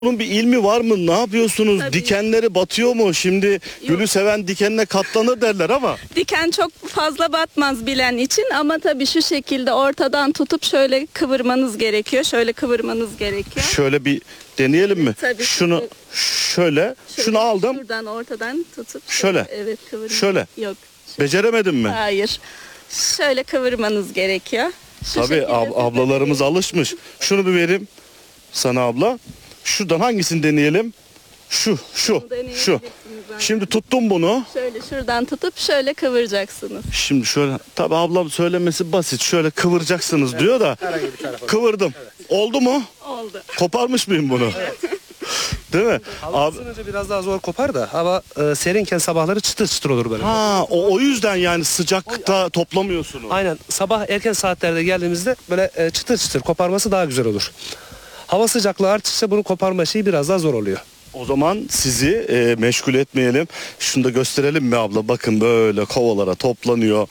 Bunun bir ilmi var mı? Ne yapıyorsunuz? Tabii. Dikenleri batıyor mu? Şimdi gülü seven dikenine katlanır derler ama. Diken çok fazla batmaz bilen için ama tabii şu şekilde ortadan tutup şöyle kıvırmanız gerekiyor. Şöyle kıvırmanız gerekiyor. Şöyle bir deneyelim mi? Tabii, Şunu şöyle, şunu aldım. Şuradan ortadan tutup. Şöyle. Evet, kıvırmanız. Şöyle. Yok. Beceremedim mi? Hayır. Şöyle kıvırmanız gerekiyor. Şu Tabii şekilde ablalarımız alışmış. Şunu bir vereyim sana abla. Şuradan hangisini deneyelim? Şu. deneyebilirsiniz Şimdi tuttum bunu. Şöyle şuradan tutup şöyle kıvıracaksınız. Şimdi şöyle, tabii ablam söylemesi basit. Şöyle kıvıracaksınız diyor da. Kıvırdım. Oldu mu? Oldu. Koparmış mıyım bunu? Değil mi? Hava Abi, ısınınca biraz daha zor kopar da hava serinken sabahları çıtır çıtır olur böyle. o yüzden yani sıcakta toplamıyorsunuz. Aynen, sabah erken saatlerde geldiğimizde böyle çıtır çıtır koparması daha güzel olur. Hava sıcaklığı arttıkça bunu koparma şeyi biraz daha zor oluyor. O zaman sizi meşgul etmeyelim. Şunu da gösterelim mi abla? Bakın böyle kovalara toplanıyor.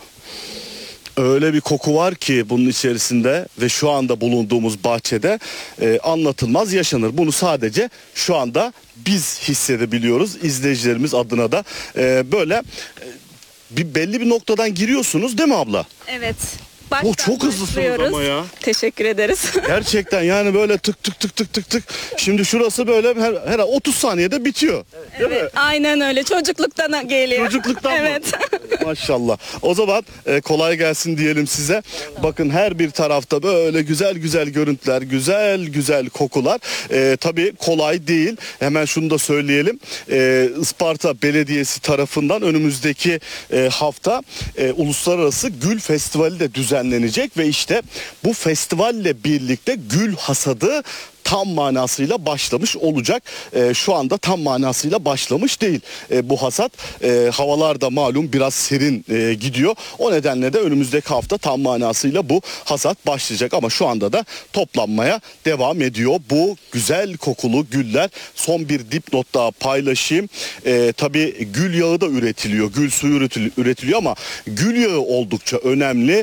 Öyle bir koku var ki bunun içerisinde ve şu anda bulunduğumuz bahçede anlatılmaz yaşanır. Bunu sadece şu anda biz hissedebiliyoruz. İzleyicilerimiz adına da böyle belli bir noktadan giriyorsunuz değil mi abla? Evet. O çok hızlısınız başlıyoruz. ama ya. Teşekkür ederiz. Gerçekten yani böyle tık tık tık tık tık tık. Şimdi şurası böyle her 30 saniyede bitiyor. Değil mi? Aynen öyle. Çocukluktan geliyor. Çocukluktan mı? Evet. Maşallah. O zaman kolay gelsin diyelim size. Bakın her bir tarafta böyle güzel güzel görüntüler, güzel güzel kokular. Tabii kolay değil. Hemen şunu da söyleyelim. Isparta Belediyesi tarafından önümüzdeki hafta Uluslararası Gül Festivali de düzenlenecek ve işte bu festivalle birlikte gül hasadı tam manasıyla başlamış olacak. Şu anda tam manasıyla başlamış değil bu hasat. Havalar da malum biraz serin gidiyor. O nedenle de önümüzdeki hafta tam manasıyla bu hasat başlayacak. Ama şu anda da toplanmaya devam ediyor. Bu güzel kokulu güller. Son bir dipnot daha paylaşayım. Tabii gül yağı da üretiliyor. Gül suyu üretiliyor ama gül yağı oldukça önemli.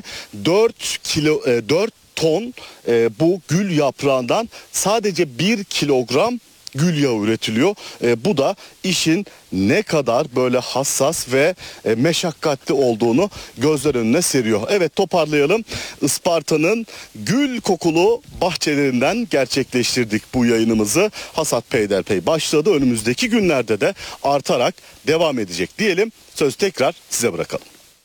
4 ton bu gül yaprağından sadece 1 kilogram gül yağı üretiliyor. Bu da işin ne kadar böyle hassas ve meşakkatli olduğunu gözler önüne seriyor. Evet, toparlayalım. Isparta'nın gül kokulu bahçelerinden gerçekleştirdik bu yayınımızı. Hasat peyderpey başladı. Önümüzdeki günlerde de artarak devam edecek diyelim. Söz tekrar size bırakalım.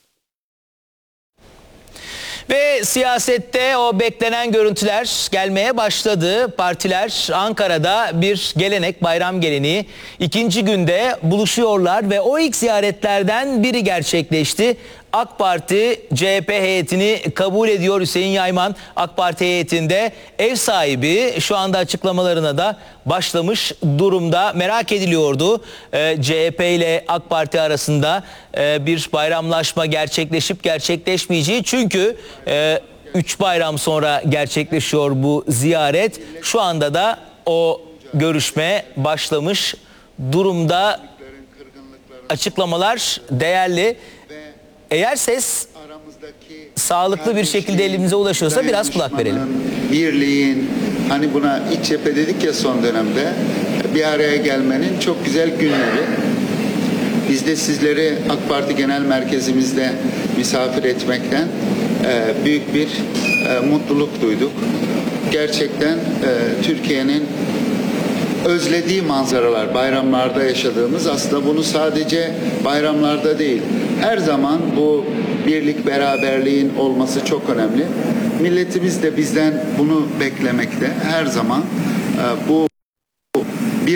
Ve siyasette o beklenen görüntüler gelmeye başladı. Partiler Ankara'da bir gelenek, bayram geleneği. İkinci günde buluşuyorlar ve o ilk ziyaretlerden biri gerçekleşti. AK Parti CHP heyetini kabul ediyor. Hüseyin Yayman AK Parti heyetinde, ev sahibi şu anda açıklamalarına da başlamış durumda. Merak ediliyordu CHP ile AK Parti arasında bir bayramlaşma gerçekleşip gerçekleşmeyeceği. Çünkü 3 bayram sonra gerçekleşiyor bu ziyaret. Şu anda da o görüşme başlamış durumda. Açıklamalar değerli. Eğer ses sağlıklı bir şekilde elimize ulaşıyorsa biraz kulak verelim. Birliğin, hani buna iç cephe dedik ya son dönemde, bir araya gelmenin çok güzel günleri. Biz de sizleri AK Parti Genel Merkezimizde misafir etmekten büyük bir mutluluk duyduk. Gerçekten Türkiye'nin özlediği manzaralar, bayramlarda yaşadığımız, aslında bunu sadece bayramlarda değil, her zaman bu birlik, beraberliğin olması çok önemli. Milletimiz de bizden bunu beklemekte. Her zaman bu bir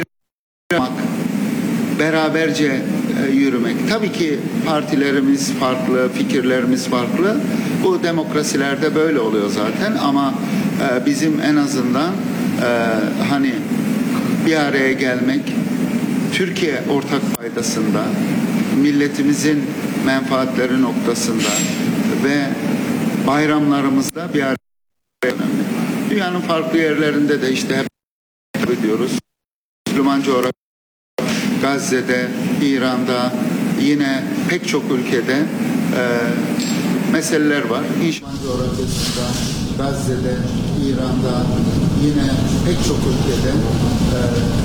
beraberce yürümek. Tabii ki partilerimiz farklı, fikirlerimiz farklı. Bu demokrasilerde böyle oluyor zaten ama bizim en azından hani bir araya gelmek, Türkiye ortak faydasında, milletimizin menfaatleri noktasında ve bayramlarımızda bir araya önemli. Dünyanın farklı yerlerinde de işte hep ediyoruz. Müslüman coğrafya, Gazze'de, İran'da, yine pek çok ülkede meseleler var. İnşallah coğrafyasında Gazze'de, İran'da, yine pek çok ülkede